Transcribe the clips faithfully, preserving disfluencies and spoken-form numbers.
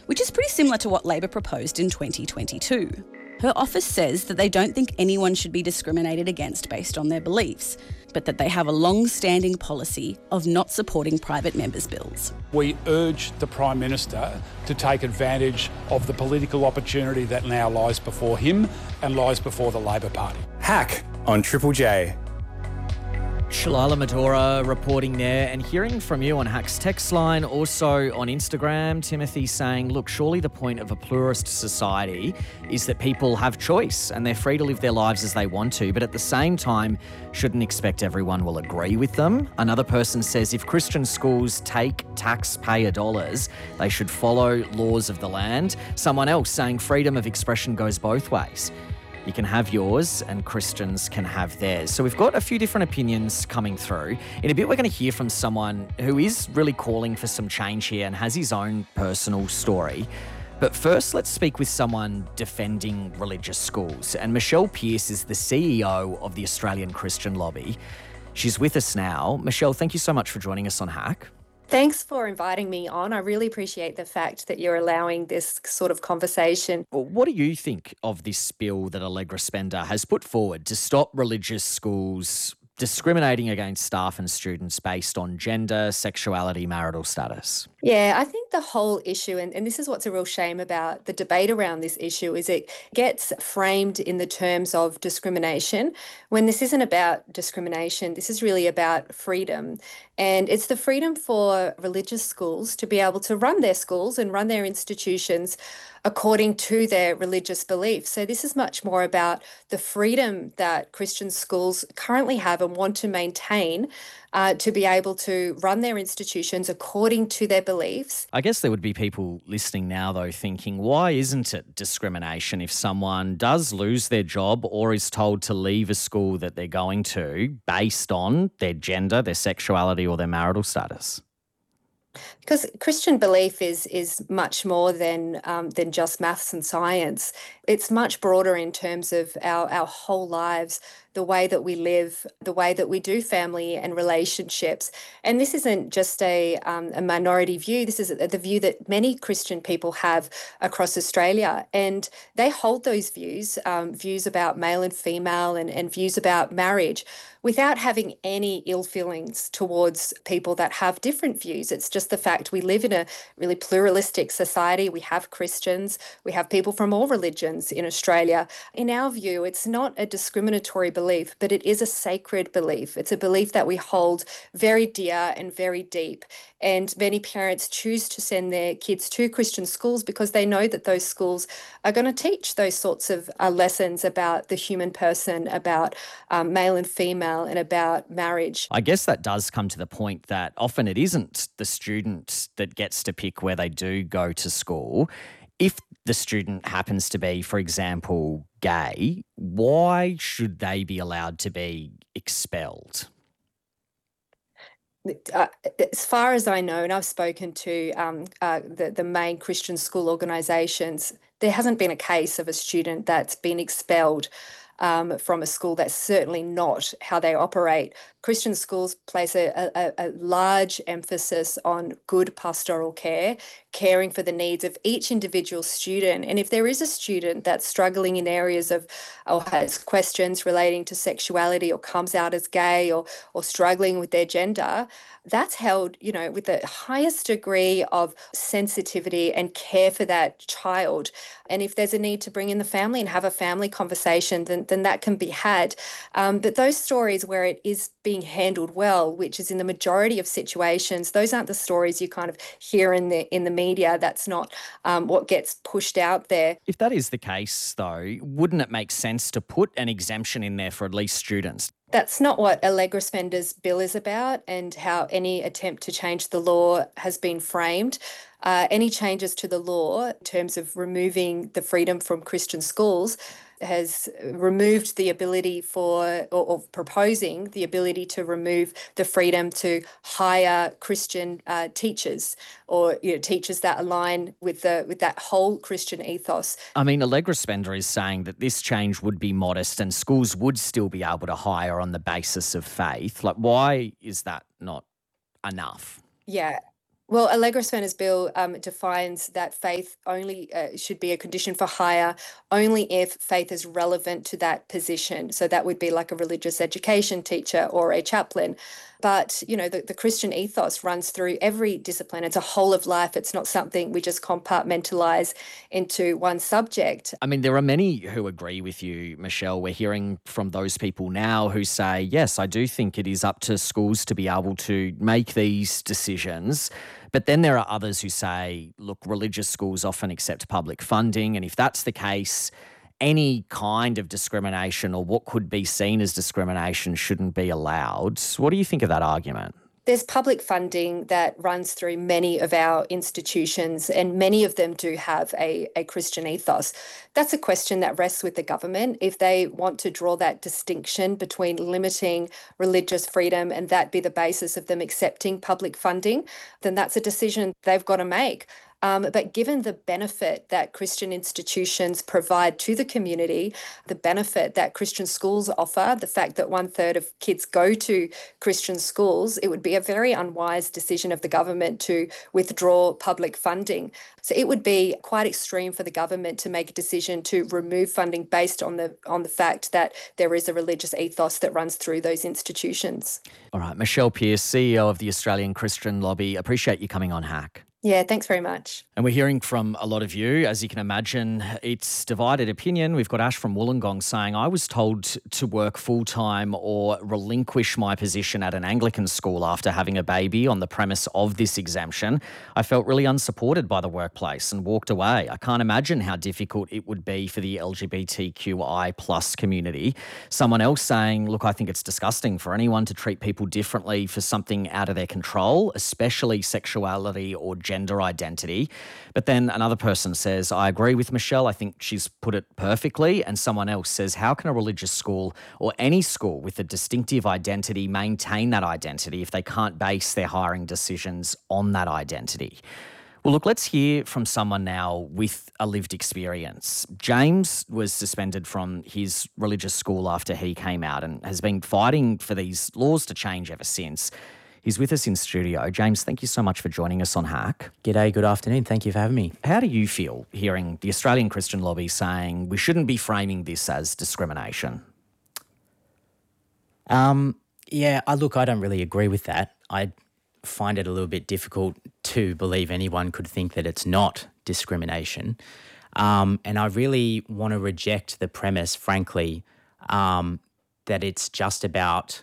which is pretty similar to what Labor proposed in twenty twenty-two. Her office says that they don't think anyone should be discriminated against based on their beliefs, but that they have a long-standing policy of not supporting private members' bills. We urge the Prime Minister to take advantage of the political opportunity that now lies before him and lies before the Labor Party. Hack on Triple J. Shalala Medora reporting there, and hearing from you on Hack's text line, also on Instagram, Timothy saying, look, surely the point of a pluralist society is that people have choice and they're free to live their lives as they want to, but at the same time, shouldn't expect everyone will agree with them. Another person says, if Christian schools take taxpayer dollars, they should follow laws of the land. Someone else saying freedom of expression goes both ways. You can have yours and Christians can have theirs. So we've got a few different opinions coming through. In a bit, we're going to hear from someone who is really calling for some change here and has his own personal story. But first, let's speak with someone defending religious schools. And Michelle Pearce is the C E O of the Australian Christian Lobby. She's with us now. Michelle, thank you so much for joining us on Hack. Thanks for inviting me on. I really appreciate the fact that you're allowing this sort of conversation. Well, what do you think of this bill that Allegra Spender has put forward to stop religious schools discriminating against staff and students based on gender, sexuality, marital status? Yeah, I think the whole issue, and, and this is what's a real shame about the debate around this issue, is it gets framed in the terms of discrimination when this isn't about discrimination. This is really about freedom. And it's the freedom for religious schools to be able to run their schools and run their institutions according to their religious beliefs. So this is much more about the freedom that Christian schools currently have and want to maintain uh, to be able to run their institutions according to their beliefs. I guess there would be people listening now, though, thinking, why isn't it discrimination if someone does lose their job or is told to leave a school that they're going to based on their gender, their sexuality or their marital status? Because Christian belief is is much more than um, than just maths and science. It's much broader in terms of our, our whole lives, the way that we live, the way that we do family and relationships. And this isn't just a, um, a minority view. This is the view that many Christian people have across Australia. And they hold those views, um, views about male and female and, and views about marriage, without having any ill feelings towards people that have different views. It's just the fact we live in a really pluralistic society. We have Christians, we have people from all religions in Australia. In our view, it's not a discriminatory belief, but it is a sacred belief. It's a belief that we hold very dear and very deep. And many parents choose to send their kids to Christian schools because they know that those schools are going to teach those sorts of uh, lessons about the human person, about um, male and female, and about marriage. I guess that does come to the point that often it isn't the student that gets to pick where they do go to school. If the student happens to be, for example, gay, why should they be allowed to be expelled? Uh, as far as I know, and I've spoken to um, uh, the, the main Christian school organisations, there hasn't been a case of a student that's been expelled um, from a school. That's certainly not how they operate. Christian schools place a, a, a large emphasis on good pastoral care, caring for the needs of each individual student. And if there is a student that's struggling in areas of or has questions relating to sexuality or comes out as gay or or struggling with their gender, that's held, you know, with the highest degree of sensitivity and care for that child. And if there's a need to bring in the family and have a family conversation, then, then that can be had. Um, but those stories where it is being handled well, which is in the majority of situations, those aren't the stories you kind of hear in the in the media. That's not um, what gets pushed out there. If that is the case, though, wouldn't it make sense to put an exemption in there for at least students? That's not what Allegra Spender's bill is about and how any attempt to change the law has been framed. Uh, any changes to the law in terms of removing the freedom from Christian schools has removed the ability for, or, or proposing the ability to remove the freedom to hire Christian uh, teachers or, you know, teachers that align with the with that whole Christian ethos. I mean, Allegra Spender is saying that this change would be modest and schools would still be able to hire on the basis of faith. Like, why is that not enough? Yeah. Well, Allegra Spencer's bill um, defines that faith only uh, should be a condition for hire only if faith is relevant to that position. So that would be like a religious education teacher or a chaplain. But, you know, the, the Christian ethos runs through every discipline. It's a whole of life. It's not something we just compartmentalize into one subject. I mean, there are many who agree with you, Michelle. We're hearing from those people now who say, yes, I do think it is up to schools to be able to make these decisions. But then there are others who say, look, religious schools often accept public funding. And if that's the case, any kind of discrimination or what could be seen as discrimination shouldn't be allowed. What do you think of that argument? There's public funding that runs through many of our institutions, and many of them do have a, a Christian ethos. That's a question that rests with the government. If they want to draw that distinction between limiting religious freedom and that be the basis of them accepting public funding, then that's a decision they've got to make. Um, but given the benefit that Christian institutions provide to the community, the benefit that Christian schools offer, the fact that one third of kids go to Christian schools, it would be a very unwise decision of the government to withdraw public funding. So it would be quite extreme for the government to make a decision to remove funding based on the on the fact that there is a religious ethos that runs through those institutions. All right, Michelle Pearce, C E O of the Australian Christian Lobby. Appreciate you coming on Hack. Yeah, thanks very much. And we're hearing from a lot of you. As you can imagine, it's divided opinion. We've got Ash from Wollongong saying, I was told to work full-time or relinquish my position at an Anglican school after having a baby on the premise of this exemption. I felt really unsupported by the workplace and walked away. I can't imagine how difficult it would be for the L G B T Q I plus community. Someone else saying, look, I think it's disgusting for anyone to treat people differently for something out of their control, especially sexuality or gender identity. But then another person says, I agree with Michelle. I think she's put it perfectly. And someone else says, how can a religious school or any school with a distinctive identity maintain that identity if they can't base their hiring decisions on that identity? Well, look, let's hear from someone now with a lived experience. James was suspended from his religious school after he came out and has been fighting for these laws to change ever since. He's with us in studio. James, thank you so much for joining us on Hack. G'day, good afternoon. Thank you for having me. How do you feel hearing the Australian Christian Lobby saying we shouldn't be framing this as discrimination? Um, yeah, I, look, I don't really agree with that. I find it a little bit difficult to believe anyone could think that it's not discrimination. Um, and I really want to reject the premise, frankly, um, that it's just about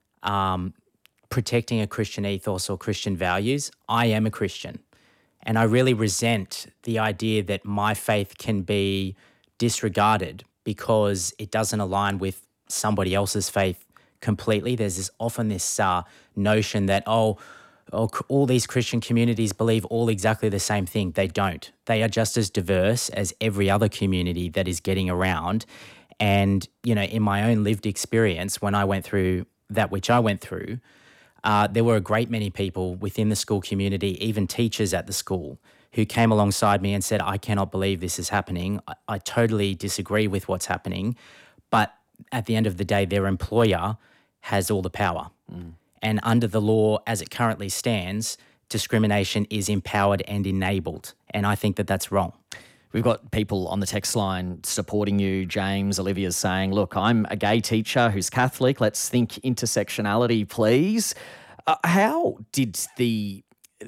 um, protecting a Christian ethos or Christian values. I am a Christian, and I really resent the idea that my faith can be disregarded because it doesn't align with somebody else's faith completely. There's this often this uh, notion that, oh, oh, all these Christian communities believe all exactly the same thing. They don't. They are just as diverse as every other community that is getting around. And, you know, in my own lived experience, when I went through that which I went through, Uh, there were a great many people within the school community, even teachers at the school, who came alongside me and said, I cannot believe this is happening. I, I totally disagree with what's happening. But at the end of the day, their employer has all the power. Mm. And under the law, as it currently stands, discrimination is empowered and enabled. And I think that that's wrong. We've got people on the text line supporting you, James. Olivia's saying, look, I'm a gay teacher who's Catholic. Let's think intersectionality, please. Uh, how did the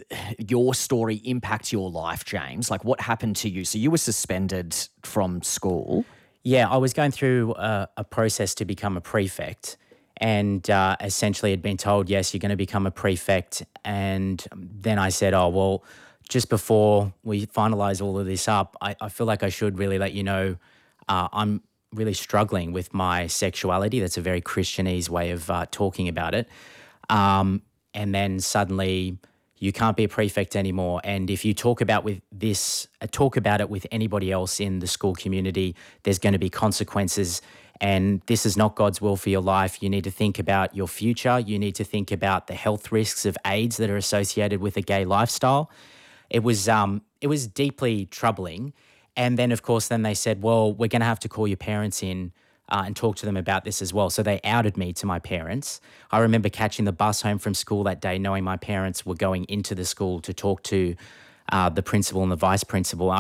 your story impact your life, James? Like, what happened to you? So you were suspended from school. Yeah, I was going through a, a process to become a prefect, and uh, essentially had been told, yes, you're going to become a prefect. And then I said, oh, well, just before we finalise all of this up, I, I feel like I should really let you know uh, I'm really struggling with my sexuality. That's a very Christianese way of uh, talking about it. Um, and then suddenly you can't be a prefect anymore. And if you talk about with this, uh, talk about it with anybody else in the school community, there's going to be consequences. And this is not God's will for your life. You need to think about your future. You need to think about the health risks of AIDS that are associated with a gay lifestyle. It was um, it was deeply troubling. And then, of course, then they said, well, we're going to have to call your parents in uh, and talk to them about this as well. So they outed me to my parents. I remember catching the bus home from school that day knowing my parents were going into the school to talk to uh, the principal and the vice principal.